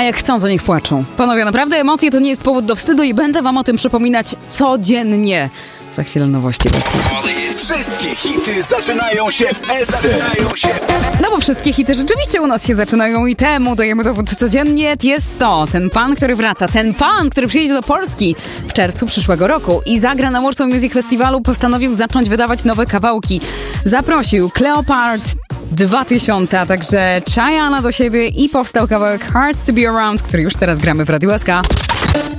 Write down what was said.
jak chcą, to niech płaczą. Panowie, naprawdę emocje to nie jest powód do wstydu i będę wam o tym przypominać codziennie. Za chwilę nowości. Wszystkie hity zaczynają się w Esce. No bo wszystkie hity rzeczywiście u nas się zaczynają i temu dajemy dowód codziennie. Jest to ten pan, który wraca. Ten pan, który przyjedzie do Polski w czerwcu przyszłego roku i zagra na Warsaw Music Festivalu, postanowił zacząć wydawać nowe kawałki. Zaprosił Cleopard 2000, a także Chayana do siebie i powstał kawałek Hard to be Around, który już teraz gramy w Radiu SK.